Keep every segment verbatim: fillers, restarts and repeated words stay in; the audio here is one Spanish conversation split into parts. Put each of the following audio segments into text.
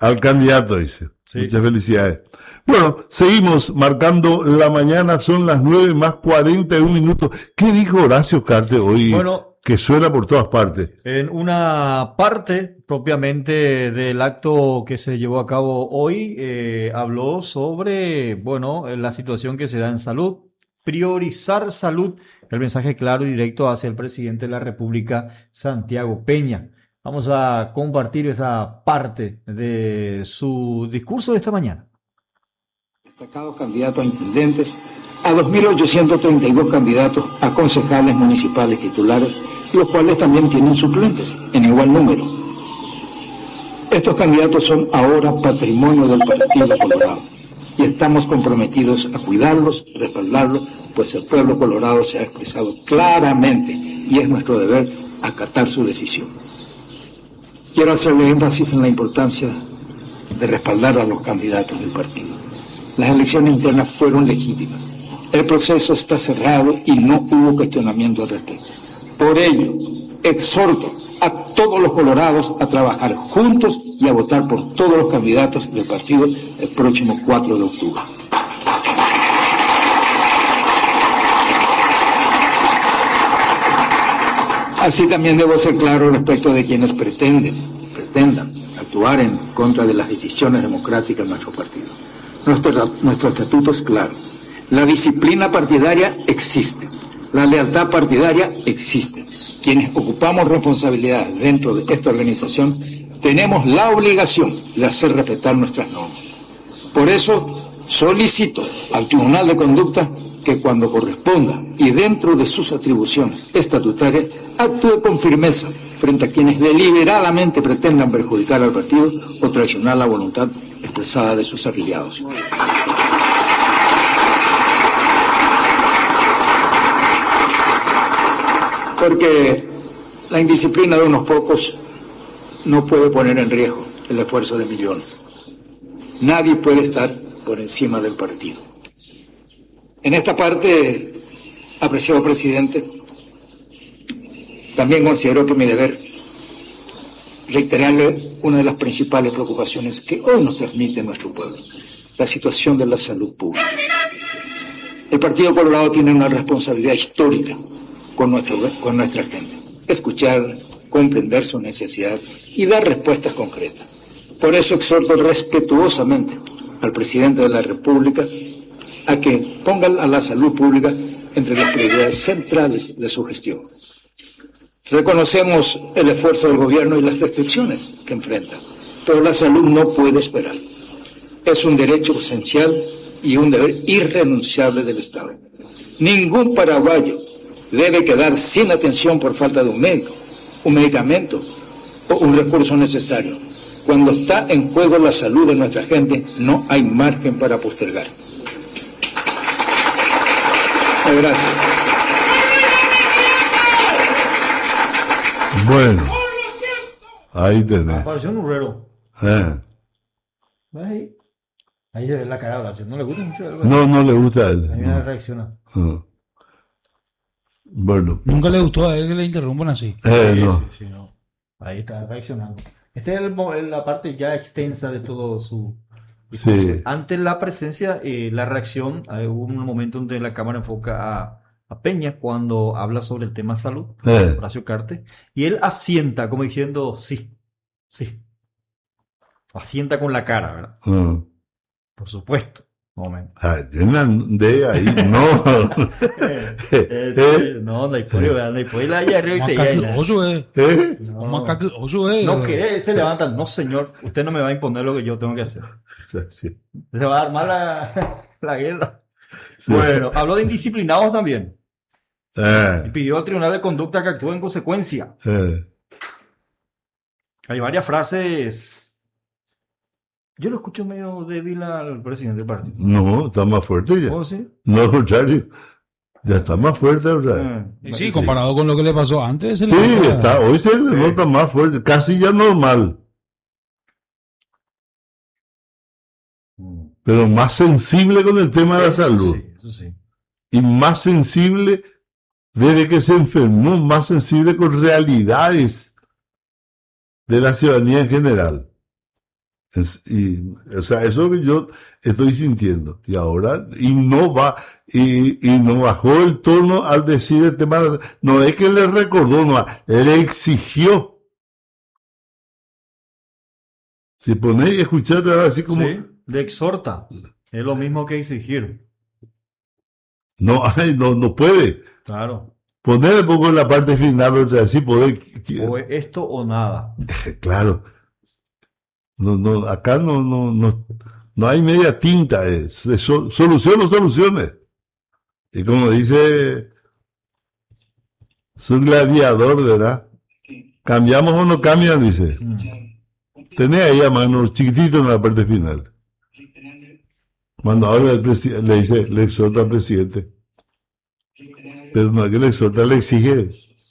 al candidato, dice. Sí. Muchas felicidades. Bueno, seguimos marcando la mañana, son las nueve más cuarenta y un minutos. ¿Qué dijo Horacio Cartes hoy? Bueno, que suena por todas partes. En una parte propiamente del acto que se llevó a cabo hoy, eh, habló sobre, bueno, la situación que se da en salud, priorizar salud, el mensaje claro y directo hacia el presidente de la República, Santiago Peña. Vamos a compartir esa parte de su discurso de esta mañana. Destacados candidatos a intendentes, a dos mil ochocientos treinta y dos candidatos a concejales municipales titulares, los cuales también tienen suplentes en igual número. Estos candidatos son ahora patrimonio del Partido Colorado y estamos comprometidos a cuidarlos, respaldarlos, pues el pueblo colorado se ha expresado claramente y es nuestro deber acatar su decisión. Quiero hacerle énfasis en la importancia de respaldar a los candidatos del partido. Las elecciones internas fueron legítimas. El proceso está cerrado y no hubo cuestionamiento al respecto. Por ello, exhorto a todos los colorados a trabajar juntos y a votar por todos los candidatos del partido el próximo cuatro de octubre. Así también debo ser claro respecto de quienes pretenden, pretendan actuar en contra de las decisiones democráticas de nuestro partido. Nuestro, nuestro estatuto es claro. La disciplina partidaria existe. La lealtad partidaria existe. Quienes ocupamos responsabilidades dentro de esta organización tenemos la obligación de hacer respetar nuestras normas. Por eso solicito al Tribunal de Conducta que cuando corresponda y dentro de sus atribuciones estatutarias actúe con firmeza frente a quienes deliberadamente pretendan perjudicar al partido o traicionar la voluntad expresada de sus afiliados. Porque la indisciplina de unos pocos no puede poner en riesgo el esfuerzo de millones. Nadie puede estar por encima del partido. En esta parte, apreciado presidente, también considero que mi deber reiterarle una de las principales preocupaciones que hoy nos transmite nuestro pueblo, la situación de la salud pública. El Partido Colorado tiene una responsabilidad histórica con nuestra, con nuestra gente, escuchar, comprender sus necesidades y dar respuestas concretas. Por eso exhorto respetuosamente al presidente de la República a que ponga a la salud pública entre las prioridades centrales de su gestión. Reconocemos el esfuerzo del gobierno y las restricciones que enfrenta, pero la salud no puede esperar. Es un derecho esencial y un deber irrenunciable del Estado. Ningún paraguayo debe quedar sin atención por falta de un médico, un medicamento o un recurso necesario. Cuando está en juego la salud de nuestra gente, no hay margen para postergar. Gracias. Bueno, ahí tenés. Apareció un urrero. Eh. Ahí, ahí se ve la cara de Horacio. ¿No le gusta mucho? Algo? No, no le gusta a él. Ahí No. reacciona. Ah. Bueno. Nunca le gustó a él que le interrumpan así. Eh, Sí, no. sí, sí, no. Ahí está reaccionando. Esta es el mo- la parte ya extensa de todo su discurso. Sí. Ante la presencia, eh, la reacción, eh, hubo un momento donde la cámara enfoca a, a Peña cuando habla sobre el tema salud, Eh. Horacio Cartes, y él asienta como diciendo sí, sí. Asienta con la cara, ¿verdad? Ah. Por supuesto. Momento. Ah, llenan de ahí, no. Eh, eh, no, no hay pollo, no hay pollo. Allá arriba y te Macaque llega. oso, eh. ¿Eh? No. Macaque oso, eh. No, que se levantan. No, señor, usted no me va a imponer lo que yo tengo que hacer. Sí. Se va a armar la, la guerra. Sí. Bueno, habló de indisciplinados también. Y Eh, pidió al Tribunal de Conducta que actúe en consecuencia. eh. Hay varias frases. Yo lo escucho medio débil al presidente del partido. No, está más fuerte ya. ¿Oh, sí? No, al contrario. Ya está más fuerte ahora. Eh, Y sí, comparado con lo que le pasó antes. se Sí, le nota- está, hoy se le nota más fuerte, casi ya normal, pero más sensible con el tema de la salud. Sí, eso sí. Y más sensible desde que se enfermó, más sensible con realidades de la ciudadanía en general. Es- y, o sea, eso es lo que yo estoy sintiendo. Y ahora, y no va, y, y no bajó el tono al decir el tema. No es que le recordó, no, le exigió. Si ponéis a escuchar ahora así como, Sí, le exhorta. Es lo mismo que exigir. no, ay, no, no puede. Claro. Poner un poco en la parte final, otra vez, así poder, O es esto o nada. claro. No, no, acá no, no, no, no hay media tinta, es, es so- solución o soluciones. Y como dice su gladiador, ¿verdad? ¿Cambiamos o no cambian? Dice. Mm. Tenés ahí a mano chiquitito en la parte final. Cuando habla el presi- le dice, le exhorta al presidente. Pero no es que le exhorta, le exige.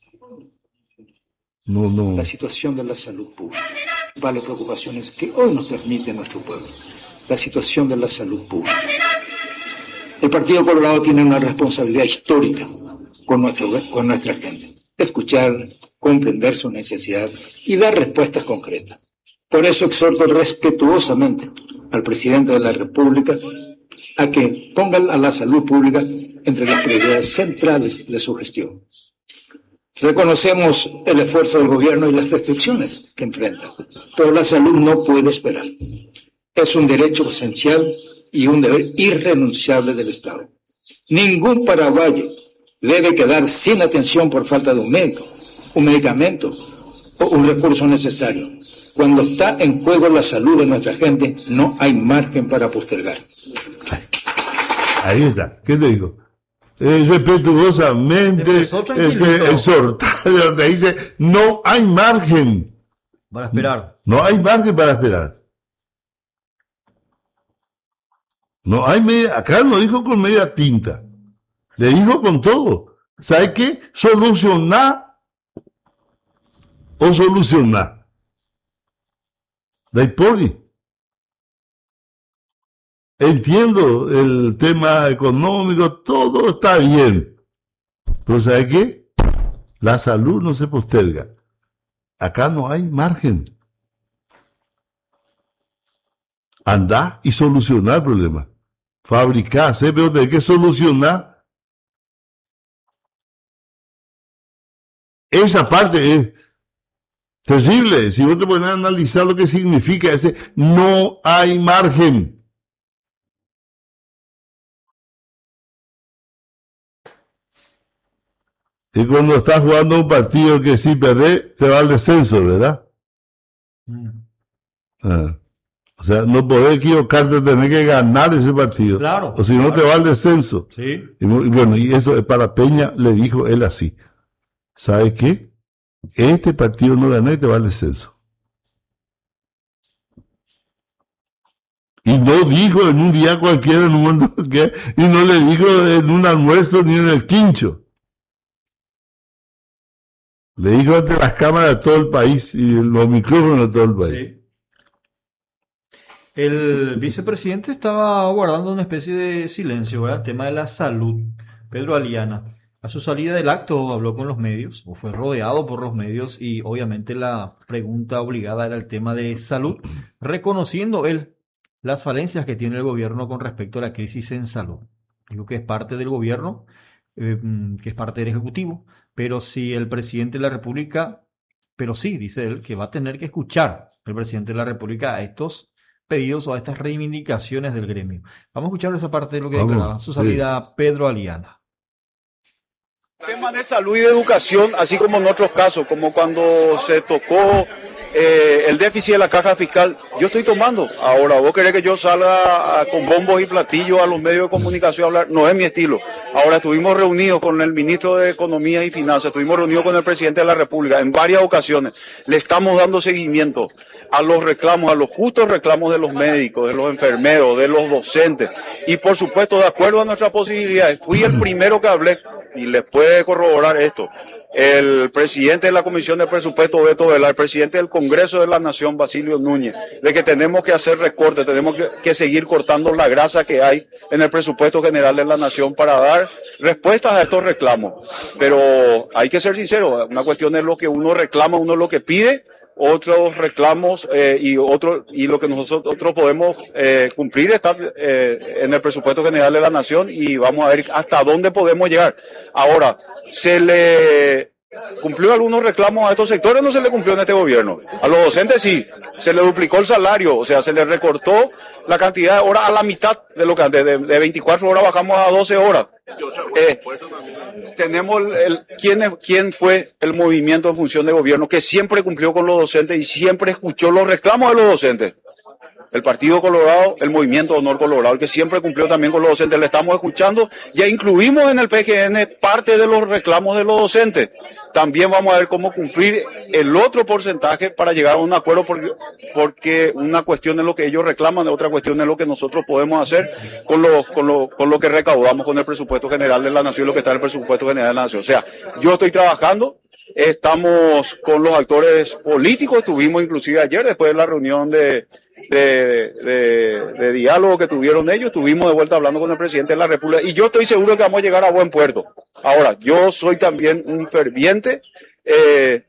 No, no. La situación de la salud pública. Principales preocupaciones que hoy nos transmite nuestro pueblo. La situación de la salud pública. El Partido Colorado tiene una responsabilidad histórica con, nuestro, con nuestra gente. Escuchar, comprender sus necesidades y dar respuestas concretas. Por eso exhorto respetuosamente al presidente de la República a que ponga a la salud pública entre las prioridades centrales de su gestión. Reconocemos el esfuerzo del gobierno y las restricciones que enfrenta, pero la salud no puede esperar. Es un derecho esencial y un deber irrenunciable del Estado. Ningún paraguayo debe quedar sin atención por falta de un médico, un medicamento o un recurso necesario. Cuando está en juego la salud de nuestra gente, no hay margen para postergar. Ahí está. ¿Qué te digo? Eh, respetuosamente, Empezó tranquilito. este, exhortar, donde dice, no hay margen. Para esperar. No hay margen para esperar. No hay media, acá no dijo con media tinta. Le dijo con todo. ¿Sabe qué? Solucionar o solucionar. De poli. Entiendo el tema económico, todo está bien. Pero ¿sabe qué? La salud no se posterga. Acá no hay margen. Andá y solucionar el problema. Fabricar, ¿sí? Pero tenés que solucionar. Esa parte es terrible. Si vos te pones a analizar lo que significa ese, no hay margen. Y cuando estás jugando un partido que si perdés, te va al descenso, ¿verdad? Mm. Ah. O sea, no podés equivocarte, tenés que ganar ese partido. Claro. O si no, Claro. te va al descenso. Sí. Y mu- y bueno, y eso para Peña le dijo él así. ¿Sabe qué? Este partido no gana y te va al descenso. Y no dijo en un día cualquiera, en un mundo que, y no le dijo en un almuerzo ni en el quincho. Le dijo ante las cámaras de todo el país y los micrófonos de todo el país. Sí. El vicepresidente estaba guardando una especie de silencio, ¿verdad? El tema de la salud. Pedro Aliana, a su salida del acto habló con los medios, o fue rodeado por los medios, y obviamente la pregunta obligada era el tema de salud, reconociendo él las falencias que tiene el gobierno con respecto a la crisis en salud. Digo que es parte del gobierno, eh, mm, que es parte del Ejecutivo, pero si el presidente de la República, pero sí, dice él, que va a tener que escuchar el presidente de la República a estos pedidos o a estas reivindicaciones del gremio. Vamos a escuchar esa parte de lo que Vamos, declaraba su salida Pedro Aliana. Temas de salud y de educación, así como en otros casos, como cuando se tocó eh, el déficit de la caja fiscal, yo estoy tomando. Ahora, vos querés que yo salga a- con bombos y platillos a los medios de comunicación a hablar, no es mi estilo. Ahora estuvimos reunidos con el ministro de Economía y Finanzas, estuvimos reunidos con el presidente de la República en varias ocasiones. Le estamos dando seguimiento a los reclamos, a los justos reclamos de los médicos, de los enfermeros, de los docentes. Y por supuesto, de acuerdo a nuestras posibilidades, fui el primero que hablé, y les puede corroborar esto, el presidente de la Comisión de Presupuesto, Beto Velar, el presidente del Congreso de la Nación, Basilio Núñez, de que tenemos que hacer recortes, tenemos que, que seguir cortando la grasa que hay en el presupuesto general de la Nación para dar respuestas a estos reclamos. Pero hay que ser sincero, una cuestión es lo que uno reclama, uno lo que pide, otros reclamos eh, y otro, y lo que nosotros podemos eh, cumplir está eh, en el presupuesto general de la Nación y vamos a ver hasta dónde podemos llegar. Ahora, se le cumplió algunos reclamos a estos sectores, no se le cumplió en este gobierno. A los docentes sí, se le duplicó el salario, o sea, se le recortó la cantidad de horas a la mitad de lo que antes, de, de veinticuatro horas bajamos a doce horas. Eh, tenemos el, el quién, es, quién fue el movimiento en función de gobierno que siempre cumplió con los docentes y siempre escuchó los reclamos de los docentes. El Partido Colorado, el Movimiento Honor Colorado, el que siempre cumplió también con los docentes, le estamos escuchando. Ya incluimos en el P G N parte de los reclamos de los docentes. También vamos a ver cómo cumplir el otro porcentaje para llegar a un acuerdo, porque, porque una cuestión es lo que ellos reclaman, otra cuestión es lo que nosotros podemos hacer con lo, con lo, con lo que recaudamos con el presupuesto general de la Nación, lo que está en el presupuesto general de la Nación. O sea, yo estoy trabajando. Estamos con los actores políticos, estuvimos inclusive ayer después de la reunión de, de, de, de diálogo que tuvieron ellos, estuvimos de vuelta hablando con el presidente de la República y yo estoy seguro que vamos a llegar a buen puerto. Ahora, yo soy también un ferviente eh,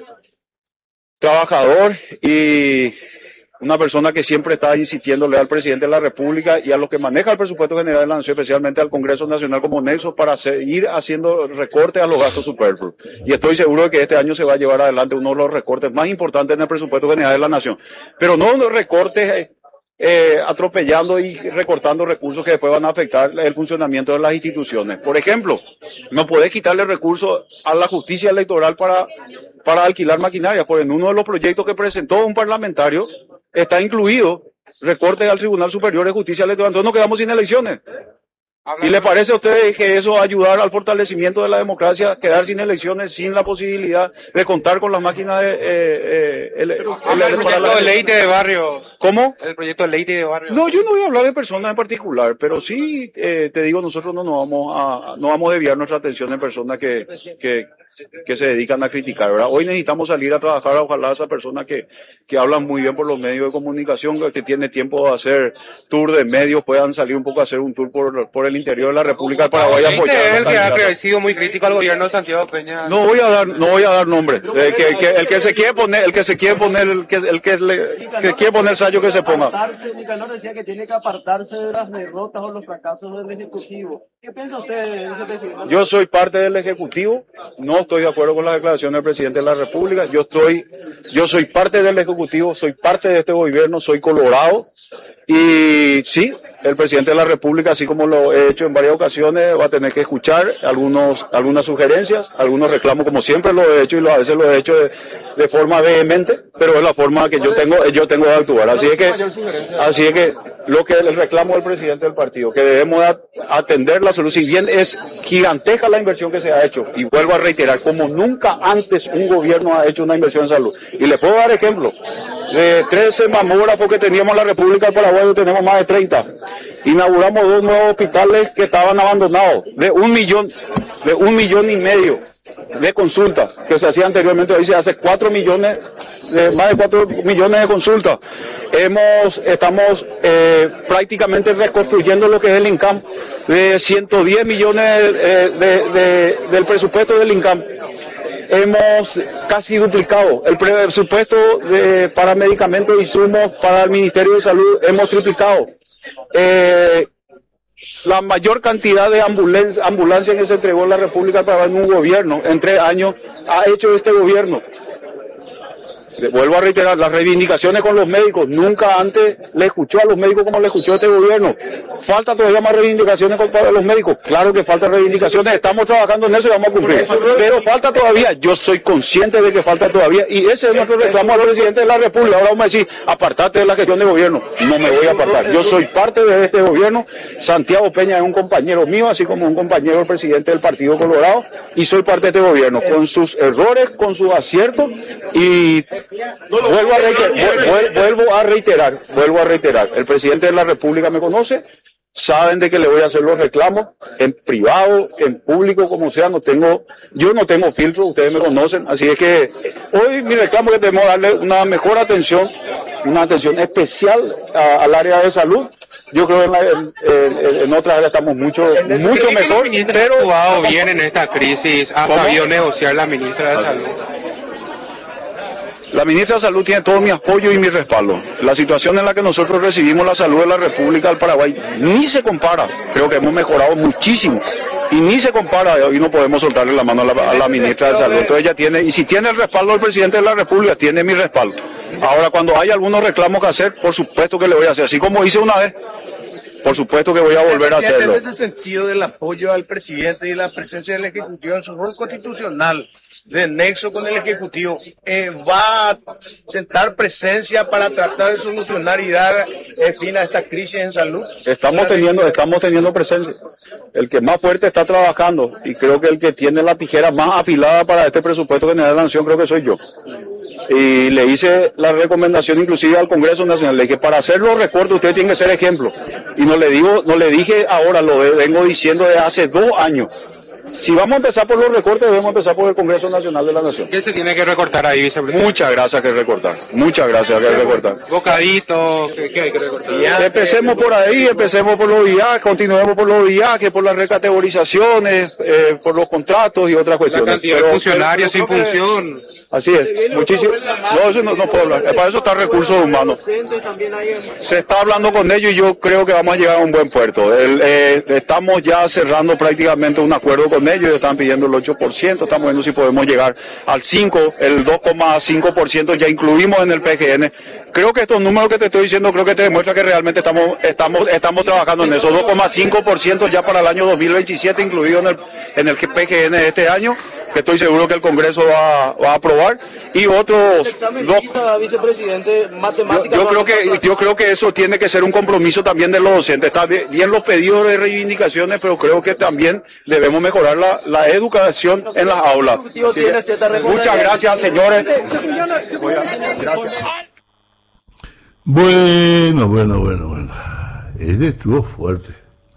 trabajador y una persona que siempre está insistiéndole al presidente de la República y a los que maneja el presupuesto general de la Nación, especialmente al Congreso Nacional como nexo para seguir haciendo recortes a los gastos superfluos. Y estoy seguro de que este año se va a llevar adelante uno de los recortes más importantes en el presupuesto general de la Nación. Pero no unos recortes eh, eh, atropellando y recortando recursos que después van a afectar el funcionamiento de las instituciones. Por ejemplo, no podés quitarle recursos a la justicia electoral para, para alquilar maquinaria, porque en uno de los proyectos que presentó un parlamentario está incluido recortes al Tribunal Superior de Justicia Electoral. Entonces nos quedamos sin elecciones. ¿Y le parece a ustedes que eso va a ayudar al fortalecimiento de la democracia, quedar sin elecciones, sin la posibilidad de contar con las máquinas de... Eh, eh, el, el, el, el proyecto de ley de barrios. ¿Cómo? El proyecto de ley de barrios. No, yo no voy a hablar de personas en particular, pero sí, eh, te digo, nosotros no nos vamos a, no vamos a desviar nuestra atención en personas que, que, que se dedican a criticar, ¿verdad? Hoy necesitamos salir a trabajar, ojalá esas personas que, que hablan muy bien por los medios de comunicación, que tienen tiempo de hacer tour de medios, puedan salir un poco a hacer un tour por, por el interior de la República del Paraguay. Apoyar es el que ha sido muy crítico al gobierno de Santiago Peña. No voy a dar, no voy a dar nombre. Eh, que, que, el que se quiere poner, el que se quiere poner, el que, el que, le, que quiere poner sallo que se ponga. Nicanor decía que tiene que apartarse de las derrotas o los fracasos del Ejecutivo. ¿Qué piensa usted, vicepresidente? Yo soy parte del Ejecutivo, no estoy de acuerdo con la declaración del presidente de la República. Yo estoy, yo soy parte del Ejecutivo, soy parte de este gobierno, soy colorado. Y sí, el presidente de la República, así como lo he hecho en varias ocasiones, va a tener que escuchar algunos, algunas sugerencias, algunos reclamos, como siempre lo he hecho y lo, a veces lo he hecho de, de forma vehemente, pero es la forma que yo tengo, yo tengo de actuar. Así es que, así es que lo que el reclamo del presidente del partido, que debemos atender la salud, si bien es gigantesca la inversión que se ha hecho, y vuelvo a reiterar, como nunca antes un gobierno ha hecho una inversión en salud. Y le puedo dar ejemplo. De trece mamógrafos que teníamos en la República del Paraguay, tenemos más de treinta. Inauguramos dos nuevos hospitales que estaban abandonados, de un millón, de un millón y medio de consultas que se hacía anteriormente. Hoy se hace cuatro millones, de, más de cuatro millones de consultas. Hemos, estamos eh, prácticamente reconstruyendo lo que es el INCAM, de ciento diez millones eh, de, de, del presupuesto del INCAM. Hemos casi duplicado el presupuesto de, para medicamentos e insumos para el Ministerio de Salud, hemos triplicado. Eh, la mayor cantidad de ambulancias ambulancia que se entregó en la República para un gobierno en tres años ha hecho este gobierno. Vuelvo a reiterar, las reivindicaciones con los médicos, nunca antes le escuchó a los médicos como le escuchó este gobierno. Falta todavía más reivindicaciones para los médicos, claro que faltan reivindicaciones, estamos trabajando en eso y vamos a cumplir, pero falta todavía, yo soy consciente de que falta todavía, y ese es nuestro reclamo al presidente de la República. Ahora vamos a decir, apartate de la gestión de gobierno, no me voy a apartar, yo soy parte de este gobierno. Santiago Peña es un compañero mío, así como un compañero del presidente del Partido Colorado, y soy parte de este gobierno, con sus errores, con sus aciertos, y Vuelvo a, reiterar, vuelvo a reiterar, vuelvo a reiterar, el presidente de la República me conoce, saben de que le voy a hacer los reclamos, en privado, en público, como sea, no tengo, yo no tengo filtro, ustedes me conocen, así es que hoy mi reclamo es que debemos darle una mejor atención, una atención especial a, al área de salud. Yo creo que en, la, en, en, en otras áreas estamos mucho, mucho mejor, pero... ¿Ha actuado bien en esta crisis? ¿Ha sabido negociar la ministra de Salud? La ministra de Salud tiene todo mi apoyo y mi respaldo. La situación en la que nosotros recibimos la salud de la República del Paraguay ni se compara. Creo que hemos mejorado muchísimo. Y ni se compara, y no podemos soltarle la mano a la, a la ministra de Salud. Entonces ella tiene, y si tiene el respaldo del presidente de la República, tiene mi respaldo. Ahora, cuando hay algunos reclamos que hacer, por supuesto que le voy a hacer. Así como hice una vez, por supuesto que voy a volver a hacerlo. En ese sentido del apoyo al presidente y la presencia del Ejecutivo en su rol constitucional, de nexo con el Ejecutivo, eh, va a sentar presencia para tratar de solucionar y dar eh, fin a esta crisis en salud. Estamos teniendo, estamos teniendo presencia. El que más fuerte está trabajando, y creo que el que tiene la tijera más afilada para este presupuesto general de la Nación, creo que soy yo. Y le hice la recomendación inclusive al Congreso Nacional, de que para hacer los recortes usted tiene que ser ejemplo. Y no le digo, no le dije ahora, lo vengo diciendo desde hace dos años. Si vamos a empezar por los recortes, debemos empezar por el Congreso Nacional de la Nación. ¿Qué se tiene que recortar ahí, vicepresidente? Muchas gracias que recortar, muchas gracias que recortar. Bocaditos, ¿qué, qué hay que recortar? Empecemos por ahí, empecemos por los viajes, continuemos por los viajes, por las recategorizaciones, eh, por los contratos y otras cuestiones. La cantidad Pero, de funcionarios pero, sin función. Así es, muchísimo. No, eso no, no puedo hablar. Para eso está recursos humanos. Se está hablando con ellos y yo creo que vamos a llegar a un buen puerto. El, eh, estamos ya cerrando prácticamente un acuerdo con ellos. Ellos están pidiendo el ocho por ciento. Estamos viendo si podemos llegar al cinco por ciento, el dos coma cinco por ciento ya incluimos en el P G N. Creo que estos números que te estoy diciendo, creo que te demuestra que realmente estamos, estamos, estamos trabajando en eso. dos coma cinco por ciento ya para el año dos mil veintisiete, incluido en el, en el P G N de este año, que estoy seguro que el Congreso va, va a aprobar, y otros dos. Vicepresidente, Yo, yo creo que yo creo que eso tiene que ser un compromiso también de los docentes. Está bien, bien los pedidos de reivindicaciones, pero creo que también debemos mejorar la, la educación en las aulas. Sí. Muchas gracias, señores. Gracias. Bueno, bueno, bueno, bueno. Él estuvo fuerte.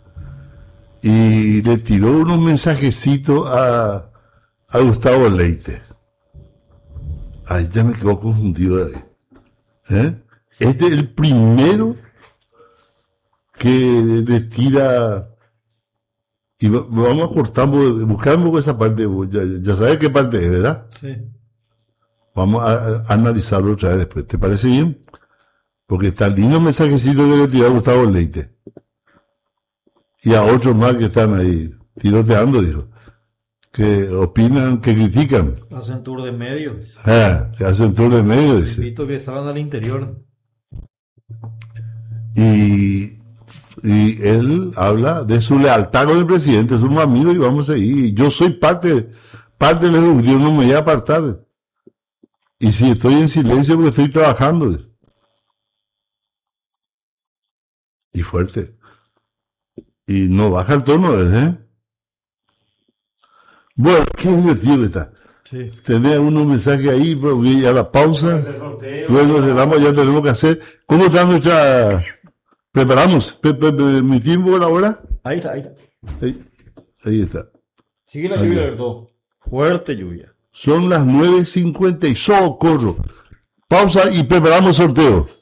Y le tiró unos mensajecitos a, a Gustavo Leite. Ahí ya me quedo confundido ahí. ¿Eh? Este es el primero que le tira. Y va, vamos a cortar, buscar un poco esa parte. Ya, ya sabes qué parte es, ¿verdad? Sí. Vamos a, a analizarlo otra vez después. ¿Te parece bien? Porque está el lindo mensajecito que le tiró a Gustavo Leite. Y a otros más que están ahí tiroteando, dijo. Que opinan, que critican. Hacen tour de medios. Ah, que hacen tour de medios. Dice. Invito que estaban al interior. Y, y él habla de su lealtad con el presidente, somos amigos y vamos a ir. Yo soy parte, parte del Ejecutivo, no me voy a apartar. Y si estoy en silencio porque estoy trabajando. Dice. Y fuerte. Y no baja el tono, ¿eh? Bueno, qué divertido que está. Sí. Tener unos mensajes ahí, pero voy a la pausa. Luego cerramos, ya tenemos que hacer. ¿Cómo está nuestra? ¿Preparamos? ¿Pe pe pe ¿Mi tiempo ahora? Ahí está, ahí está. Ahí, ahí está. Sigue la Ahí lluvia, está. ¿verdad? Fuerte lluvia. Son las nueve cincuenta y socorro. Pausa y preparamos sorteo.